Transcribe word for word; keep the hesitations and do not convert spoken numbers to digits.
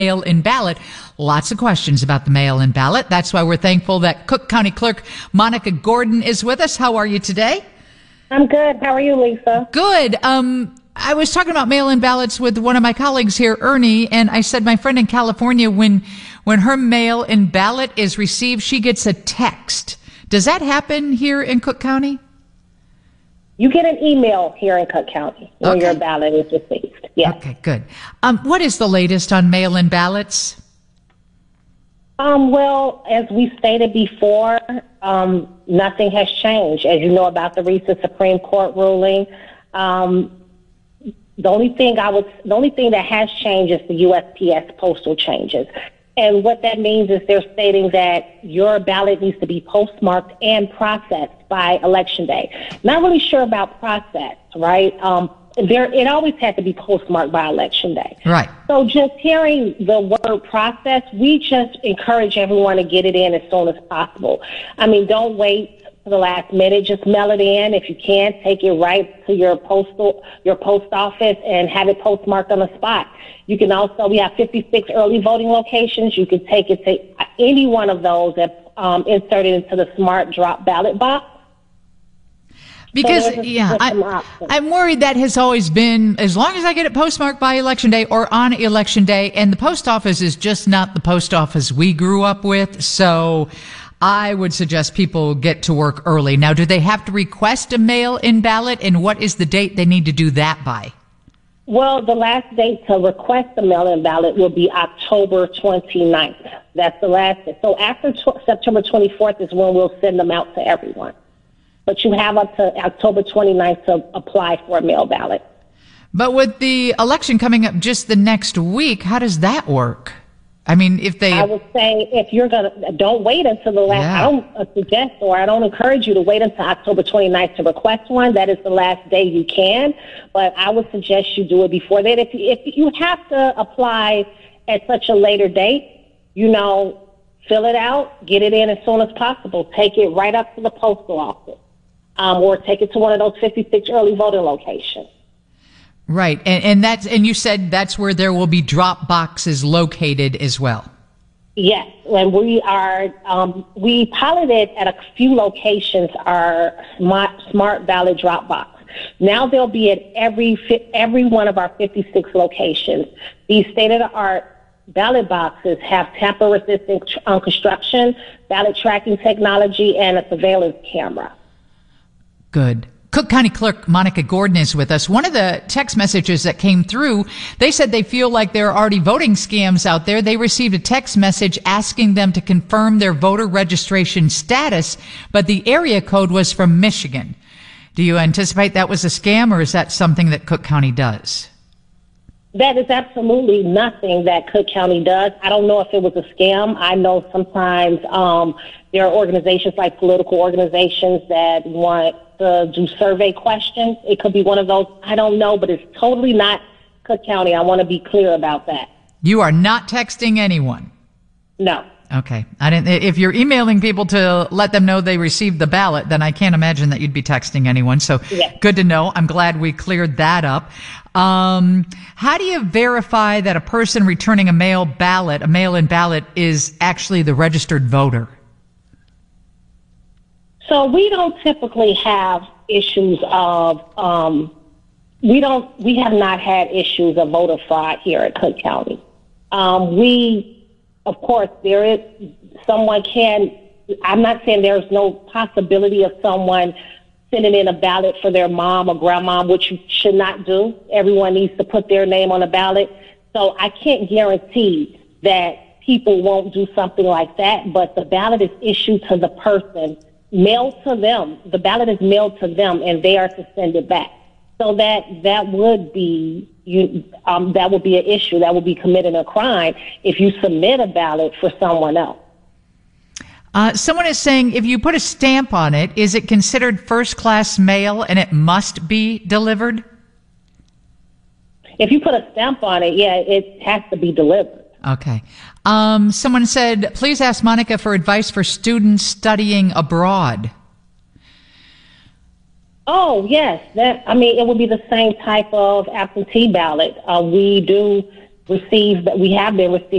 mail-in ballot. Lots of questions about the mail-in ballot. That's why we're thankful that Cook County Clerk Monica Gordon is with us. How are you today? I'm good. How are you, Lisa? Good. Um, I was talking about mail-in ballots with one of my colleagues here, Ernie, and I said my friend in California, when when her mail-in ballot is received, she gets a text. Does that happen here in Cook County? You get an email here in Cook County when Okay. your ballot is received. Yes. Okay, good. Um, what is the latest on mail-in ballots? Um, well, as we stated before, um, nothing has changed. As you know about the recent Supreme Court ruling, um, the only thing I would, the only thing that has changed is the U S P S postal changes. And what that means is they're stating that your ballot needs to be postmarked and processed by Election Day. Not really sure about process, right? Um, there, it always had to be postmarked by Election Day. Right. So just hearing the word process, we just encourage everyone to get it in as soon as possible. I mean, don't wait to the last minute. Just mail it in. If you can, take it right to your postal, your post office and have it postmarked on the spot. You can also, we have fifty-six early voting locations. You can take it to any one of those and um, insert it into the smart drop ballot box. Because, So there's a- yeah, there's some I, options. I'm worried that has always been, as long as I get it postmarked by Election Day or on Election Day, and the post office is just not the post office we grew up with, so I would suggest people get to work early. Now, do they have to request a mail-in ballot, and what is the date they need to do that by? Well, the last date to request the mail-in ballot will be October twenty-ninth. That's the last day. So after tw- September twenty-fourth is when we'll send them out to everyone. But you have up to October twenty-ninth to apply for a mail ballot. But with the election coming up just the next week, how does that work? I mean, if they... I would say if you're going to, don't wait until the last, Yeah. I don't uh, suggest or I don't encourage you to wait until October twenty-ninth to request one. That is the last day you can. But I would suggest you do it before that. If you, if you have to apply at such a later date, you know, fill it out, get it in as soon as possible. Take it right up to the postal office. Um, or take it to one of those fifty-six early voting locations. Right. And, and that's, and you said that's where there will be drop boxes located as well. Yes, and we are, um, we piloted at a few locations our smart, smart ballot drop box. Now they'll be at every, fi- every one of our fifty-six locations. These state-of-the-art ballot boxes have tamper-resistant uh, construction, ballot tracking technology, and a surveillance camera. Good. Cook County Clerk Monica Gordon is with us. One of the text messages that came through, they said they feel like there are already voting scams out there. They received a text message asking them to confirm their voter registration status, but the area code was from Michigan. Do you anticipate that was a scam, or is that something that Cook County does? That is absolutely nothing that Cook County does. I don't know if it was a scam. I know sometimes um, there are organizations like political organizations that want to do survey questions. It could be one of those. I don't know, but it's totally not Cook County. I want to be clear about that. You are not texting anyone. No. Okay. I didn't, if you're emailing people to let them know they received the ballot, then I can't imagine that you'd be texting anyone. So Yes. Good to know. I'm glad we cleared that up. Um, how do you verify that a person returning a mail ballot, a mail-in ballot, is actually the registered voter? So we don't typically have issues of, um, we don't, we have not had issues of voter fraud here at Cook County. Um, we, of course, there is, someone can, I'm not saying there's no possibility of someone sending in a ballot for their mom or grandma, which you should not do. Everyone needs to put their name on a ballot. So I can't guarantee that people won't do something like that, but the ballot is issued to the person, mailed to them. The ballot is mailed to them, and they are to send it back. So that that would be you um, that would be an issue. That would be committing a crime if you submit a ballot for someone else. Uh, someone is saying if you put a stamp on it, is it considered first-class mail and it must be delivered? If you put a stamp on it, yeah, it has to be delivered. Okay. Um, someone said, please ask Monica for advice for students studying abroad. Oh, yes. That I mean, it would be the same type of absentee ballot. Uh, we do received, we have been receiving